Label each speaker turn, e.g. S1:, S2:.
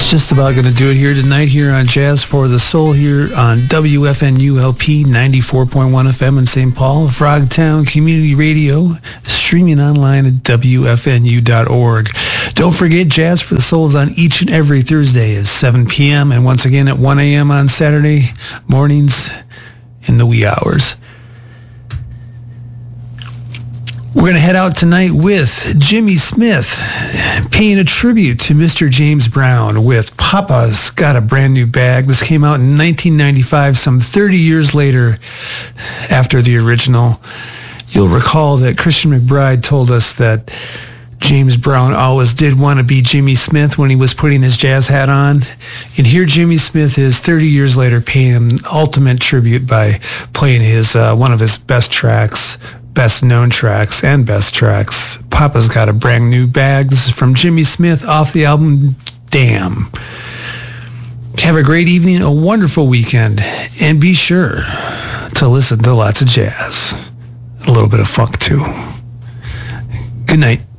S1: That's just about going to do it here tonight here on Jazz for the Soul here on WFNU-LP 94.1 FM in St. Paul, Frogtown Community Radio, streaming online at WFNU.org. Don't forget, Jazz for the Soul is on each and every Thursday at 7 p.m. and once again at 1 a.m. on Saturday mornings in the wee hours. We're going to head out tonight with Jimmy Smith, paying a tribute to Mr. James Brown with Papa's Got a Brand New Bag. This came out in 1995, some 30 years later after the original. You'll recall that Christian McBride told us that James Brown always did want to be Jimmy Smith when he was putting his jazz hat on. And here Jimmy Smith is 30 years later paying him ultimate tribute by playing his one of his best tracks, best known tracks and best tracks. Papa's Got a Brand New Bag. This is from Jimmy Smith off the album Damn. Have a great evening, a wonderful weekend, and be sure to listen to lots of jazz. A little bit of funk too. Good night.